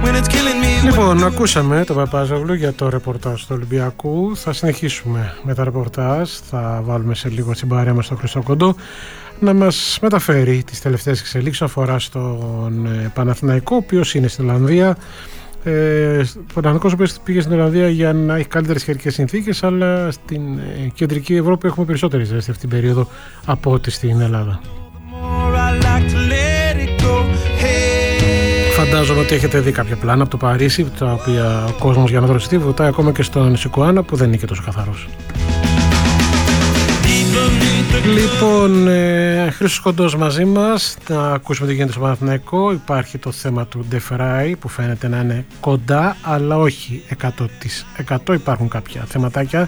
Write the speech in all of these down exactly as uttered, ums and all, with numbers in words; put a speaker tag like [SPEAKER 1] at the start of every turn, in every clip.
[SPEAKER 1] Λοιπόν, ακούσαμε τον Παπάζογλου για το ρεπορτάζ του Ολυμπιακού. Θα συνεχίσουμε με τα ρεπορτάζ. Θα βάλουμε σε λίγο στην παρέα μας τον Χρήστο Κοντό να μας μεταφέρει τις τελευταίες εξελίξεις αφορά στον Παναθηναϊκό, ο οποίος είναι στην Ολλανδία. Ε, ο Παναθηναϊκός ο οποίος πήγε στην Ολλανδία για να έχει καλύτερες χερικές συνθήκες, αλλά στην ε, κεντρική Ευρώπη έχουμε περισσότερη ζέστη αυτή την περίοδο από ό,τι στην Ελλάδα. Φαντάζομαι ότι έχετε δει κάποια πλάνα από το Παρίσι, τα οποία ο κόσμος για να δροσιστεί βουτάει ακόμα και στον Σικουάνα, που δεν είναι και τόσο καθαρός. Λοιπόν, ε, Χρήστος Κοντός μαζί μας, να ακούσουμε τι γίνεται στο Παναθηναϊκό. Υπάρχει το θέμα του Ντεφράι που φαίνεται να είναι κοντά, αλλά όχι εκατό τοις εκατό. Υπάρχουν κάποια θεματάκια.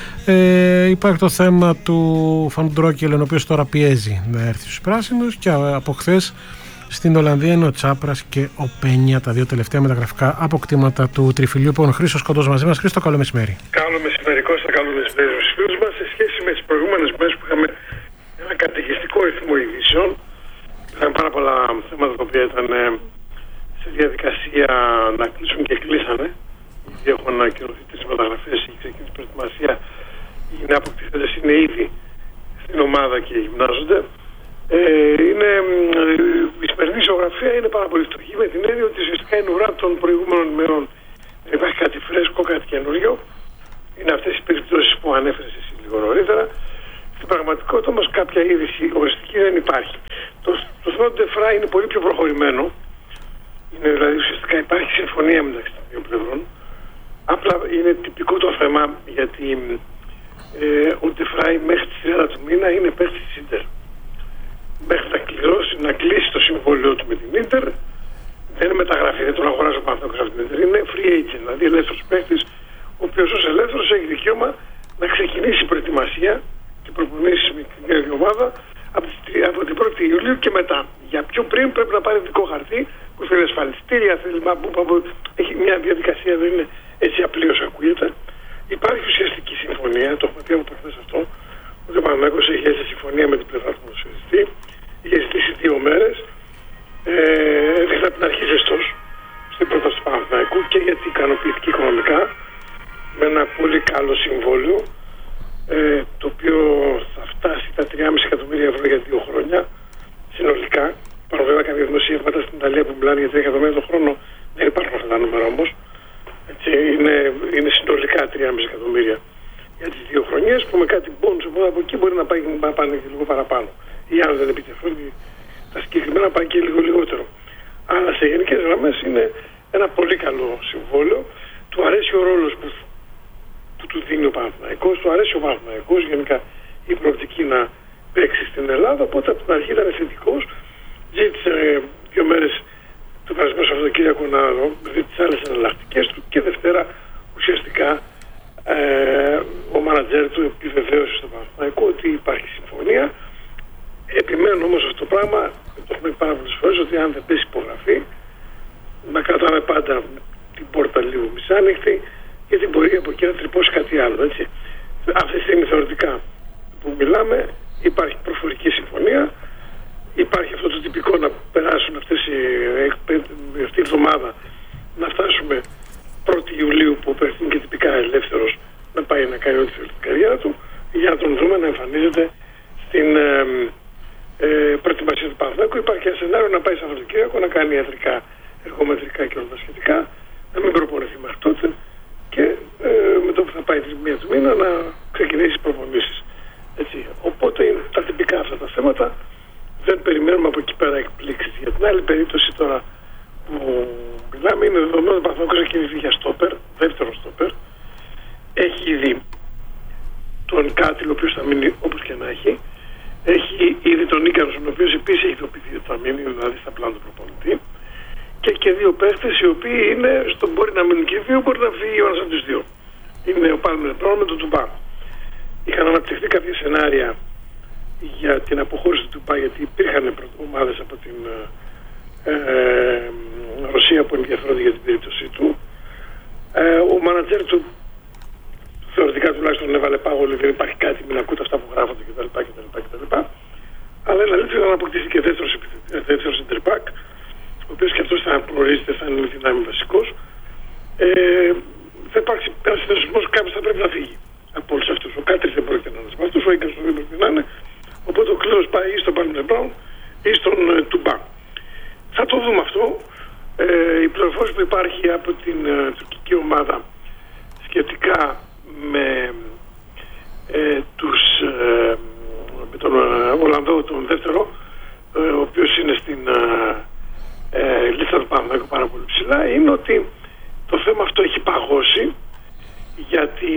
[SPEAKER 1] Ε, υπάρχει το θέμα του Φαντρόκελ, ο οποίος τώρα πιέζει να έρθει στους πράσινους, και από χθες στην Ολλανδία είναι ο Τσάπρας και ο Πένια, τα δύο τελευταία μεταγραφικά αποκτήματα του τριφυλιού. Λοιπόν, Χρήστος Κοντός μαζί μας. Χρήστο, καλό μεσημέρι.
[SPEAKER 2] Καλό μεσημέρι, Κώστα, καλό μεσημέρι στους φίλους μας. Σε σχέση με τις προηγούμενες μέρες που είχαμε ένα καταιγιστικό ρυθμό ειδήσεων, είχαμε πάρα πολλά θέματα τα οποία ήταν σε διαδικασία να κλείσουν και κλείσανε. Ήδη έχουν ανακοινωθεί τις μεταγραφές, έχει ξεκινήσει η προετοιμασία. Οι νέοι αποκτηθέντες είναι ήδη στην ομάδα και γυμνάζονται. Ε, είναι, η σημερινή ζωγραφία είναι πάρα πολύ φτωχή, με την έννοια ότι ουσιαστικά είναι ουρά των προηγούμενων ημερών. Δεν υπάρχει κάτι φρέσκο, κάτι καινούριο. Είναι αυτές οι περιπτώσεις που ανέφερες εσύ λίγο νωρίτερα. Στην πραγματικότητα όμως κάποια είδηση οριστική δεν υπάρχει. Το, το θέμα του Ντεφρά είναι πολύ πιο προχωρημένο. Είναι δηλαδή ουσιαστικά υπάρχει συμφωνία μεταξύ των δύο πλευρών. Απλά είναι τυπικό το θέμα, γιατί ε, ο Ντεφρά μέχρι τις τριάντα του μήνα είναι παίκτης της Ίντερ. Μέχρι να κληρώσει, να κλείσει το συμβόλαιο του με την Ίντερ, δεν είναι μεταγραφή, δεν τον αγοράζει ο Παναθηναϊκός από την Ίντερ, είναι free agent, δηλαδή ελεύθερος παίκτης, ο οποίος ως ελεύθερος έχει δικαίωμα να ξεκινήσει προετοιμασία και προπονήσεις με την νέα ομάδα από, από την πρώτη Ιουλίου και μετά. Για πιο πριν πρέπει να πάρει δικό χαρτί που θέλει ασφαλιστήρια, θέλει που έχει μια διαδικασία, δεν είναι έτσι απλή όσο ακούγεται. Υπάρχει ουσιαστική συμφωνία, το έχουμε πει από το χθες αυτό, ότι ο Παναθηναϊκός έχει έτσι συμφωνία με την πλευρά του ποδοσφαιριστή. Είχε ζητήσει δύο μέρες. Ε, έδειχνε από την αρχή ζεστός στην πρόταση του Παναθηναϊκού, και γιατί ικανοποιήθηκε οικονομικά με ένα πολύ καλό συμβόλαιο, ε, το οποίο θα φτάσει τα τρία κόμμα πέντε εκατομμύρια ευρώ για δύο χρόνια συνολικά. Υπάρχουν βέβαια κάποια δημοσιεύματα στην Ιταλία που μιλάνε για τρία εκατομμύρια το χρόνο. Δεν υπάρχουν αυτά τα νούμερα όμως. Έτσι, είναι, είναι συνολικά τρία κόμμα πέντε εκατομμύρια για τις δύο χρονιές, που με κάτι μπόνους από εκεί μπορεί να, πάει, να πάνε και λίγο παραπάνω. Ή αν δεν επιτευχθούν τα συγκεκριμένα, πάνε και λίγο λιγότερο. Αλλά σε γενικές γραμμές είναι ένα πολύ καλό συμβόλαιο. Του αρέσει ο ρόλος που του, του δίνει ο Παναθηναϊκός, του αρέσει ο Παναθηναϊκός γενικά η προοπτική να παίξει στην Ελλάδα. Οπότε από την αρχή ήταν θετικός. Ζήτησε δύο μέρες το περασμένο Σαββατοκύριακο να δει τις άλλες εναλλακτικές του, και Δευτέρα ουσιαστικά ε, ο μάνατζερ του επιβεβαίωσε στο Παναθηναϊκό ότι υπάρχει συμφωνία. Επιμένω όμως αυτό το πράγμα, το έχουμε πάρα πολλές φορές, ότι αν δεν πέσει υπογραφή, να κρατάμε πάντα την πόρτα λίγο μισάνοιχτη, γιατί μπορεί από εκεί να τρυπώσει κάτι άλλο. Έτσι. Αυτή τη στιγμή θεωρητικά που μιλάμε, υπάρχει προφορική συμφωνία, υπάρχει αυτό το τυπικό να περάσουν αυτές οι, αυτή η εβδομάδα, να φτάσουμε πρώτη Ιουλίου που πέφτει και τυπικά ελεύθερος να πάει να κάνει ό,τι θέλει την καριέρα του, για να τον δούμε να εμφανίζεται στην ε, ε, προετοιμασία του Παναθηναϊκού. Υπάρχει ένα σενάριο να πάει Σαββατοκύριακο να κάνει ιατρικά, εργομετρικά και όλα τα σχετικά, να μην προπονηθεί μέχρι τότε, και ε, με το που θα πάει τη μία του μήνα να ξεκινήσει τις προπονήσεις. Έτσι. Οπότε είναι τα τυπικά αυτά τα θέματα. Δεν περιμένουμε από εκεί πέρα εκπλήξεις. Για την άλλη περίπτωση τώρα που μιλάμε, είναι δεδομένο ότι ο Παναθηναϊκός έχει κινηθεί για στόπερ, δεύτερο στόπερ. Έχει ήδη τον Κάτιλ, ο οποίος θα μείνει όπως και να έχει. Έχει ήδη τον Ίκαρος, ο οποίος επίσης έχει ειδοποιηθεί ότι θα μείνει, δηλαδή στα πλάνα του προπονητή. Και, και δύο παίχτες οι οποίοι είναι στο, μπορεί να μείνουν και δύο, μπορεί να φύγει ο ένας από τους δύο. Είναι ο Πάλμερ Μπράουν με τον Τουμπά. Είχαν αναπτυχθεί κάποια σενάρια για την αποχώρηση του Τουμπά, γιατί υπήρχαν ομάδες από την ε, ε, Ρωσία που ενδιαφέρονται για την περίπτωσή του. Ε, ο μάνατζερ του θεωρητικά τουλάχιστον έβαλε πάγο, δεν υπάρχει κάτι, μην ακούτε αυτά που γράφονται κτλ. κτλ, κτλ. Αλλά είναι αλήθεια να αποκτήσει και δεύτερος, δεύτερος interpack, ο ο οποίος και αυτός θα προορίζεται, θα είναι δυνάμει βασικός, ε, θα υπάρξει ένα συνδεσμός, κάποιος θα πρέπει να φύγει από όλους αυτούς. Ο Κάτρις δεν πρόκειται να είναι από αυτούς, ο Ίγκας δεν πρόκειται να είναι, οπότε ο κλήρος πάει ή στον Πάλμερ Μπράουν ή στον ε, Τουμπά. Θα το δούμε αυτό. Ε, η πληροφόρηση που υπάρχει από την ε, τουρκική ομάδα σχετικά με, ε, τους, ε, με τον ε, Ολλανδό, τον δεύτερο, ε, ο οποίος είναι στην ε, ε, λίστα του Παναθηναϊκού πάρα πολύ ψηλά, είναι ότι το θέμα αυτό έχει παγώσει, γιατί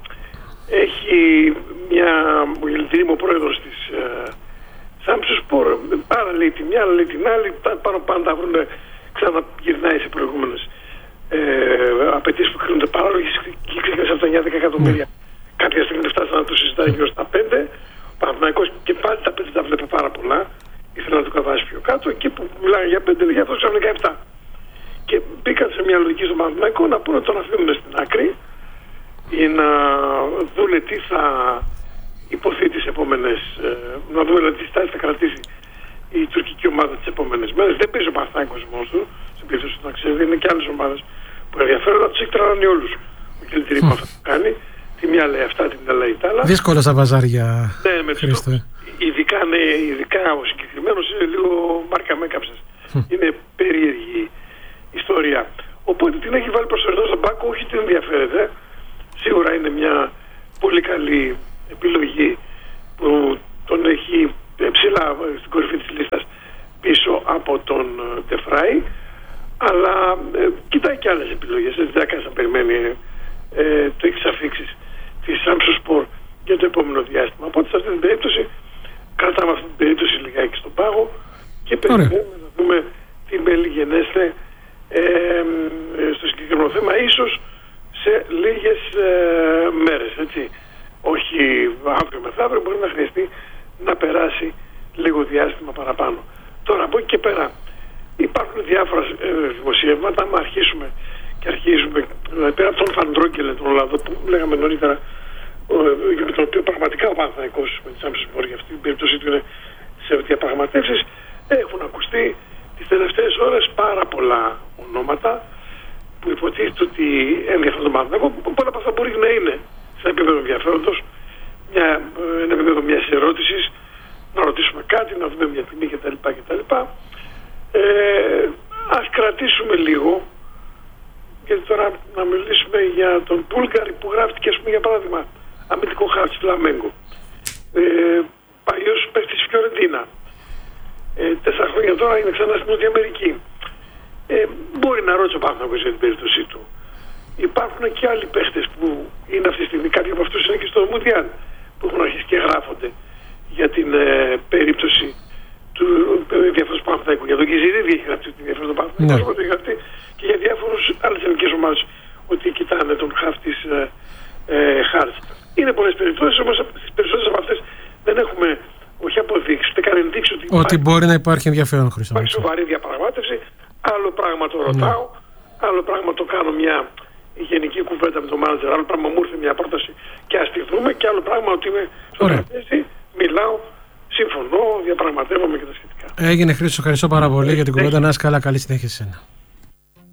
[SPEAKER 2] έχει μια μου πρόεδρος της ε, Samsunspor, πάρα λέει τη μια, λέει την άλλη, πάνω πάντα βρουν, ξαναγυρνάει σε προηγούμενες ε, απαιτήσεις που κρίνονται παράλογες και ξεκίνησε από τα εννιά δέκα εκατομμύρια. Κάποια στιγμή φτάσαν να το συζητάει γύρω στα πέντε. Ο Παναθηναϊκός και πάλι τα πέντε τα βλέπει πάρα πολλά. Ήθελα να το κατεβάσει πιο κάτω. Εκεί που μιλάνε για πέντε, για αυτό ξαφνικά επτά. Και μπήκαν σε μια λογική στον Παναθηναϊκό να πούνε τον αφήνουν στην άκρη ή να δούνε τι θα υποθεί τις επόμενες, ε, να δούμε τι στάση θα κρατήσει η τουρκική ομάδα τις επόμενες μέρες. Δεν παίζει ο Παναθηναϊκός μόνος του, στην περίπτωση του να ξέρει, είναι και άλλες ομάδες που ενδιαφέρουν να τους έχει τρανώνει όλους. Ο Κελτηρή mm. αυτό που κάνει, τη μια λέει αυτά, την άλλη λέει τα άλλα.
[SPEAKER 1] Δύσκολα στα βαζάρια.
[SPEAKER 2] Ναι, με Χρήστο. Ειδικά, ναι, ειδικά ο συγκεκριμένος είναι λίγο μάρκα με έκαψες. Mm. Είναι περίεργη ιστορία. Οπότε την έχει βάλει προσωρινά στον πάγκο, όχι την ενδιαφέρεται. Σίγουρα είναι μια πολύ καλή επιλογή που τον έχει ψηλά στην κορυφή της λίστας πίσω από τον Τεφράι, αλλά ε, κοιτάει και άλλες επιλογές. Δεν θα κάνει να περιμένει ε, το έχεις αφήξεις της Samsunspor για το επόμενο διάστημα. Οπότε σε αυτή την περίπτωση κρατάμε αυτή την περίπτωση λιγάκι στον πάγο και περιμένουμε να δούμε τι μέλη γενέστε ε, ε, στο συγκεκριμένο θέμα, ίσως σε λίγες ε, μέρες, έτσι. Όχι αύριο μεθαύριο, μπορεί να χρειαστεί να περάσει λίγο διάστημα παραπάνω. Τώρα από εκεί και πέρα υπάρχουν διάφορα ε, δημοσιεύματα. Αν αρχίσουμε και αρχίζουμε ε, πέρα από τον Φαντρόγκελεν, τον Ολλανδό που λέγαμε νωρίτερα, ε, με τον οποίο πραγματικά ο Παναθηναϊκός με τη Samsunspor για αυτή την περίπτωση του είναι σε διαπραγματεύσεις, έχουν ακουστεί τις τελευταίες ώρες πάρα πολλά ονόματα που υποτίθεται ότι ενδιαφέρον τον Παναθηναϊκό. Πολλά από αυτά μπορεί να είναι σε επίπεδο ενδιαφέροντος, μια, ένα επίπεδο μιας ερώτησης, να ρωτήσουμε κάτι, να δούμε μια τιμή κτλ. κτλ. Ε, ας κρατήσουμε λίγο, γιατί τώρα να μιλήσουμε για τον Πούλγαρη που γράφτηκε, ας πούμε, για παράδειγμα, αμυντικό χάρτη Φλαμέγκο. Ε, παλιός παίκτης της Φιωρεντίνα. Ε, τέσσερα χρόνια τώρα είναι ξανά στην Νότια Αμερική. Ε, μπορεί να ρώτησε ο Παναθηναϊκός για την περίπτωσή του. Υπάρχουν και άλλοι παίχτες που είναι αυτή τη στιγμή, κάποιοι από αυτούς είναι και στο Μουντιάλ, που έχουν αρχίσει και γράφονται για την ε, περίπτωση του ενδιαφέροντος του Παναθηναϊκού. Για τον Κιζηρίδη έχει γραφτεί την ενδιαφέρον του Παναθηναϊκού, ναι. Έχει γραφτεί και για διάφορους άλλες ελληνικές ομάδες ότι κοιτάνε τον χαφ της ε, ε, Χάρτς. Είναι πολλές περιπτώσεις, όμως στις περισσότερες από αυτές δεν έχουμε όχι αποδείξει, ούτε καν ενδείξει ότι,
[SPEAKER 1] ότι υπάρχει, μπορεί να υπάρχει ενδιαφέρον, Χρήστο.
[SPEAKER 2] Υπάρχει σοβαρή διαπραγμάτευση. Άλλο πράγμα το ρωτάω, ναι. Άλλο πράγμα το κάνω μια γενική κουβέντα με τον μάνατζερ, άλλο πράγμα μου ήρθε μια πρόταση και ας τη δούμε, και άλλο πράγμα ότι είμαι στο τραπέζι, μιλάω, συμφωνώ, διαπραγματεύομαι και τα σχετικά.
[SPEAKER 1] Έγινε, Χρήστο, ευχαριστώ πάρα πολύ για την κουβέντα. Να είσαι καλά, καλή συνέχεια σε σένα.